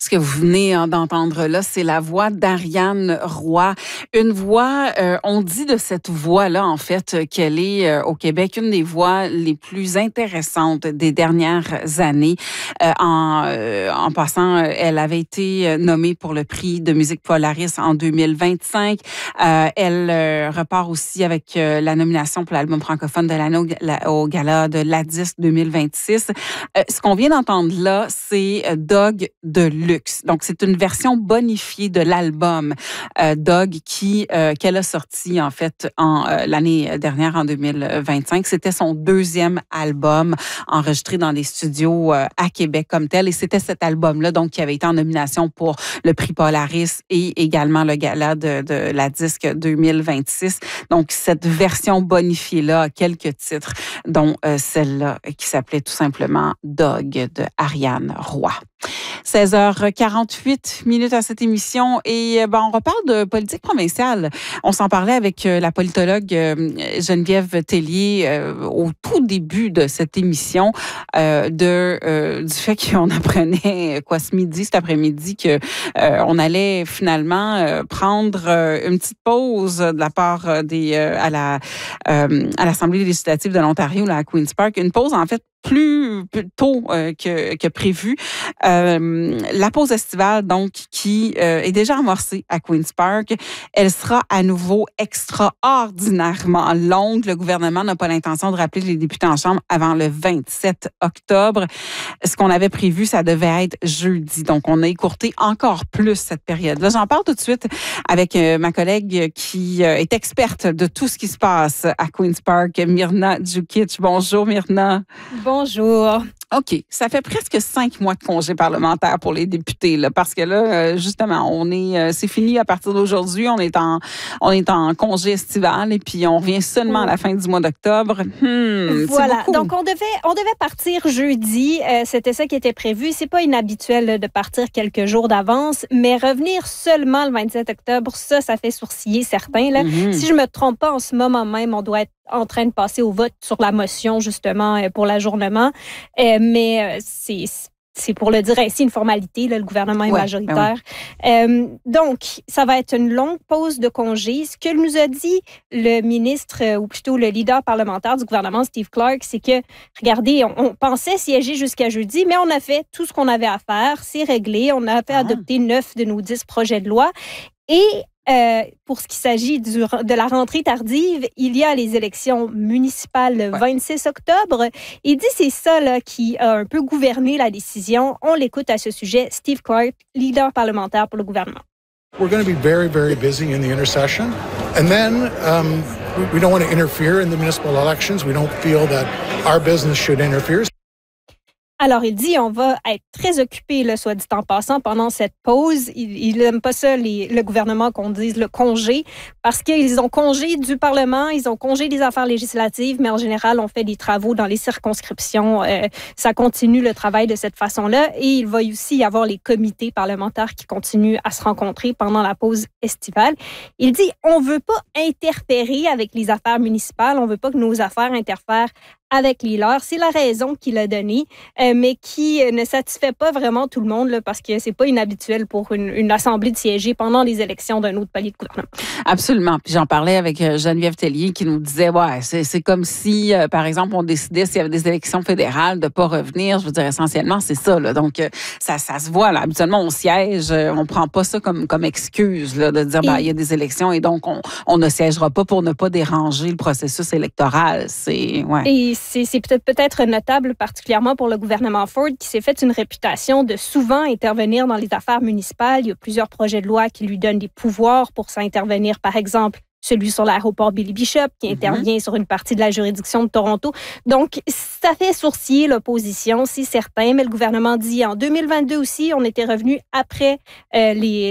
Ce que vous venez d'entendre là, c'est la voix d'Ariane Roy. Une voix, on dit de cette voix-là, en fait, qu'elle est au Québec une des voix les plus intéressantes des dernières années. En passant, elle avait été nommée pour le prix de musique Polaris en 2025. Elle repart aussi avec la nomination pour l'album francophone de l'année au gala de l'A-Disque 2026. Ce qu'on vient d'entendre là, c'est Dog de Luxe. Donc, c'est une version bonifiée de l'album Dog qu'elle a sorti, en fait, l'année dernière, en 2025. C'était son deuxième album enregistré dans des studios à Québec comme tel. Et c'était cet album-là, donc, qui avait été en nomination pour le prix Polaris et également le gala de la Disque 2026. Donc, cette version bonifiée-là a quelques titres, dont celle-là qui s'appelait tout simplement Dog de Ariane Roy. 16h48 à cette émission et on reparle de politique provinciale. On s'en parlait avec la politologue Geneviève Tellier au tout début de cette émission du fait qu'on apprenait cet après-midi que on allait finalement prendre une petite pause de la part à l'Assemblée législative de l'Ontario, là, à Queen's Park, une pause en fait plus tôt que prévu. La pause estivale, donc, qui est déjà amorcée à Queen's Park, elle sera à nouveau extraordinairement longue. Le gouvernement n'a pas l'intention de rappeler les députés en chambre avant le 27 octobre. Ce qu'on avait prévu, ça devait être jeudi. Donc, on a écourté encore plus cette période-là. J'en parle tout de suite avec ma collègue qui est experte de tout ce qui se passe à Queen's Park, Myrna Djukic. Bonjour, Myrna. Bonjour. OK. Ça fait presque 5 mois de congé parlementaire pour les députés, là, parce que là, justement, c'est fini à partir d'aujourd'hui. On est en congé estival et puis on revient seulement à la fin du mois d'octobre. Voilà. Donc, on devait partir jeudi. C'était ça qui était prévu. C'est pas inhabituel là, de partir quelques jours d'avance, mais revenir seulement le 27 octobre, ça fait sourciller certains. Là. Si je me trompe pas, en ce moment même, on doit être en train de passer au vote sur la motion, justement, pour l'ajournement. Mais c'est pour le dire ainsi, une formalité. Là, le gouvernement est majoritaire. Donc, ça va être une longue pause de congé. Ce que nous a dit le ministre, ou plutôt le leader parlementaire du gouvernement, Steve Clark, c'est que, regardez, on pensait siéger jusqu'à jeudi, mais on a fait tout ce qu'on avait à faire. C'est réglé. On a fait adopter 9 de nos 10 projets de loi. Et pour ce qui s'agit de la rentrée tardive, il y a les élections municipales le 26 octobre. Il dit c'est ça là, qui a un peu gouverné la décision. On l'écoute à ce sujet. Steve Clark, leader parlementaire pour le gouvernement. We're going to be very, very busy in the intercession. And then we don't want to interfere in the municipal elections. We don't feel that our business should interfere. Alors, il dit, on va être très occupé, là, soit dit en passant, pendant cette pause. Il n'aime pas ça, le gouvernement, qu'on dise le congé, parce qu'ils ont congé du Parlement, ils ont congé des affaires législatives, mais en général, on fait des travaux dans les circonscriptions. Ça continue le travail de cette façon-là. Et il va aussi y avoir les comités parlementaires qui continuent à se rencontrer pendant la pause estivale. Il dit, on ne veut pas interférer avec les affaires municipales, on ne veut pas que nos affaires interfèrent avec les leurs. C'est la raison qu'il a donnée, mais qui ne satisfait pas vraiment tout le monde, là, parce que c'est pas inhabituel pour une assemblée de siéger pendant les élections d'un autre palier de gouvernement. Absolument. Puis j'en parlais avec Geneviève Tellier qui nous disait, c'est comme si, par exemple, on décidait s'il y avait des élections fédérales de pas revenir. Je veux dire, essentiellement, c'est ça, là. Donc, ça se voit, là. Habituellement, on siège, on prend pas ça comme excuse, là, de dire, il y a des élections et donc on ne siégera pas pour ne pas déranger le processus électoral. Et c'est peut-être notable, particulièrement pour le gouvernement Ford, qui s'est fait une réputation de souvent intervenir dans les affaires municipales. Il y a plusieurs projets de loi qui lui donnent des pouvoirs pour s'intervenir, par exemple, celui sur l'aéroport Billy Bishop, qui intervient sur une partie de la juridiction de Toronto. Donc, ça fait sourciller l'opposition, c'est certain, mais le gouvernement dit en 2022 aussi, on était revenu après les